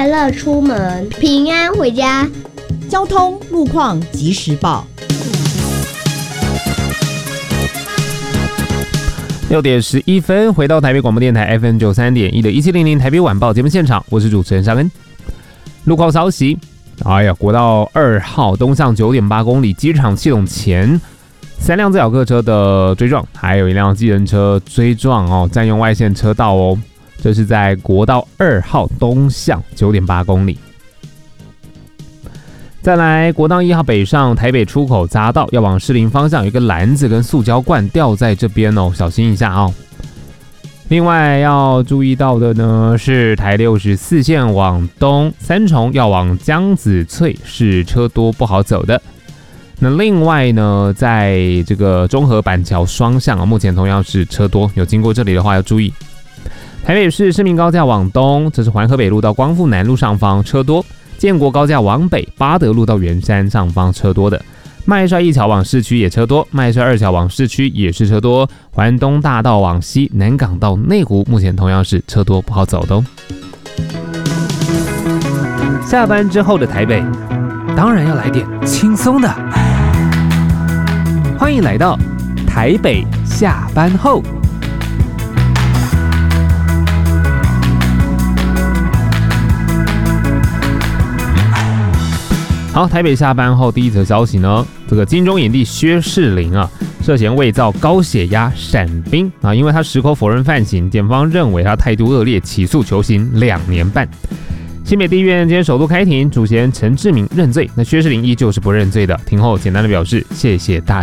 快乐出门，平安回家。 交通路况及时报。 6点11分，回到台北广播电台 FM 93.1的1700台北晚报节目现场，我是主持人尚恩。路况消息，国道2号东向9.8公里机场系统前，3辆自小客车的追撞，还有一辆计程车追撞占用外线车道哦。这是在国道2号东向9.8公里。再来，国道1号北上台北出口匝道要往士林方向，有一个篮子跟塑胶罐掉在这边哦，小心一下哦。另外要注意到的呢是台64线往东三重要往江子翠是车多不好走的。那另外呢，在这个中和板桥双向目前同样是车多，有经过这里的话要注意。台北市市民高架往东，这是环河北路到光复南路上方车多。建国高架往北，八德路到圆山上方车多的，麦帅一桥往市区也车多，麦帅2桥往市区也是车多，环东大道往西，南港到内湖目前同样是车多不好走的哦。下班之后的台北，当然要来点轻松的，欢迎来到台北下班后。好，台北下班后第一则消息呢，这个金钟影帝薛仕凌涉嫌伪造高血压闪兵因为他矢口否认犯行，检方认为他态度恶劣，起诉求刑2年半。新北地院今天首度开庭，主嫌陈志明认罪，那薛仕凌依旧是不认罪的。庭后简单的表示谢谢大家。